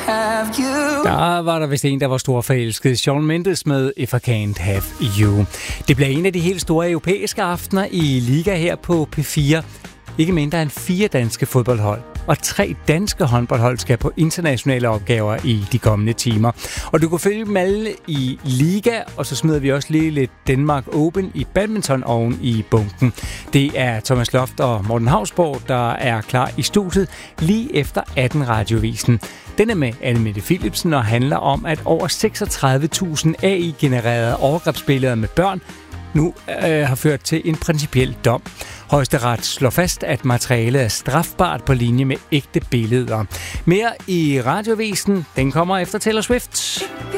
have you. Der var der vist en, der var stor forelsket. Shawn Mendes med If I Can't Have You. Det bliver en af de helt store europæiske aftener i Liga her på P4. Ikke mindre end 4 danske fodboldhold og 3 danske håndboldhold skal på internationale opgaver i de kommende timer. Og du kan følge dem alle i Liga, og så smider vi også lige lidt Danmark Open i badminton oven i bunken. Det er Thomas Loft og Morten Hausborg, der er klar i studiet lige efter 18 radiovisen. Den er med Anne-Mette Philipsen og handler om, at over 36.000 AI-genererede overgrebsbilleder med børn nu har ført til en principiel dom. Højesteret slår fast, at materialet er strafbart på linje med ægte billeder. Mere i radiovisen, den kommer efter Taylor Swift.